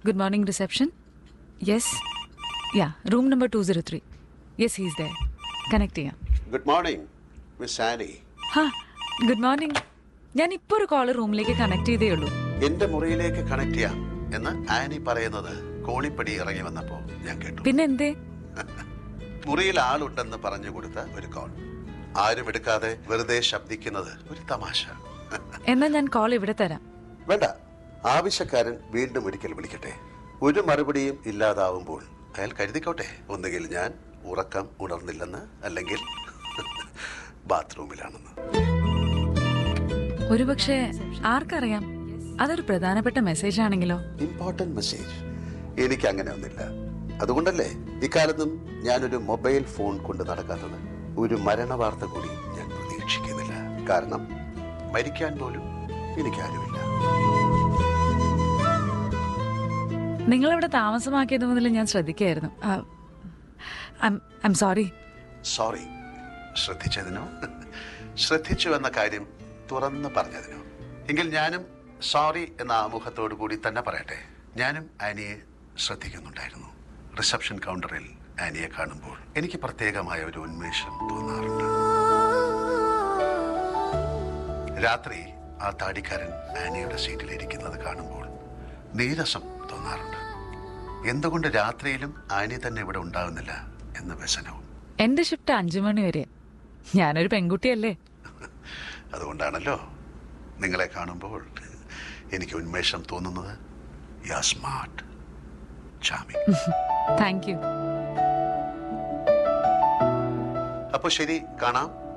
Good morning, reception. Yes. Yeah, room number 203. Yes, he's there. Connect ചെയ്യാം. Good morning, Miss Annie. Good morning. ഞാൻ ഇപ്പോൾ ഒരു collar റൂമിലേക്ക് connect ചെയ്തേ ഉള്ളൂ. എന്റെ മുറിയിലേക്ക് കണക്ട് ചെയ്യാം എന്ന് ആനി പറയുന്നത് കോണിപ്പടി ഇറങ്ങി വന്നപ്പോ ഞാൻ കേട്ടു. പിന്നെ എന്തേ? മുറിയിൽ ആളുണ്ടെന്ന് പറഞ്ഞു കൊടുത്ത ഒരു കോൾ. ആരും എടുക്കാതെ വെറുതെ ശബ്ദിക്കുന്നത് ഒരു തമാശ. എന്നാ ഞാൻ കോൾ ഇവിടെ തരാം. വേണ്ട, ആവശ്യക്കാരൻ വീണ്ടും ഒരിക്കൽ വിളിക്കട്ടെ. ഒരു മറുപടിയും ഇല്ലാതാവുമ്പോൾ അയാൾ കരുതിക്കോട്ടെ, ഒന്നുകിൽ ഞാൻ ഉറക്കം ഉണർന്നില്ലെന്ന്, അല്ലെങ്കിൽ ബാത്റൂമിലാണെന്ന്. ഒരുപക്ഷെ ആർക്കറിയാം, അതൊരു പ്രധാനപ്പെട്ട മെസ്സേജ് ആണെങ്കിലോ? Important message. എനിക്ക് അങ്ങനെ ഒന്നില്ല. അതുകൊണ്ടല്ലേ ഇക്കാലത്തും ഞാനൊരു മൊബൈൽ ഫോൺ കൊണ്ട് നടക്കാത്തത്. ഒരു മരണ വാർത്ത കൂടി ഞാൻ പ്രതീക്ഷിക്കുന്നില്ല. കാരണം മരിക്കാൻ പോലും എനിക്കാരുമില്ല. നിങ്ങളിവിടെ താമസമാക്കിയത് മുതൽ ഞാൻ ശ്രദ്ധിക്കായിരുന്നു. സോറി. ശ്രദ്ധിച്ചതിനോ, ശ്രദ്ധിച്ചു എന്ന കാര്യം തുറന്നു പറഞ്ഞതിനോ? എങ്കിൽ ഞാനും സോറി എന്ന ആമുഖത്തോടു കൂടി തന്നെ പറയട്ടെ. ഞാനും ആനിയെ ശ്രദ്ധിക്കുന്നുണ്ടായിരുന്നു. റിസപ്ഷൻ കൗണ്ടറിൽ ആനിയെ കാണുമ്പോൾ എനിക്ക് പ്രത്യേകമായ ഒരു ഉന്മേഷം തോന്നാറുണ്ട്. രാത്രി ആ താടിക്കാരൻ ആനിയുടെ സീറ്റിലിരിക്കുന്നത് കാണുമ്പോൾ നീരസം തോന്നാറുണ്ട്. എന്തുകൊണ്ട് രാത്രിയിലും ആനി തന്നെ ഇവിടെ ഉണ്ടാവുന്നില്ല എന്ന വ്യസനവും. എന്റെ ഷിഫ്റ്റ് 5 മണി വരെ. ഞാനൊരു പെൺകുട്ടിയല്ലേ. അതുകൊണ്ടാണല്ലോ നിങ്ങളെ കാണുമ്പോൾ എനിക്ക് ഉന്മേഷം തോന്നുന്നത്. You are smart, charming. Thank you. അപ്പോൾ ശരി, കാണാം.